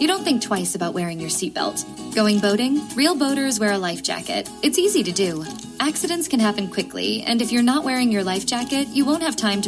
you don't think twice about wearing your seatbelt. Going boating? Real boaters wear a life jacket. It's easy to do. Accidents can happen quickly, and if you're not wearing your life jacket, you won't have time to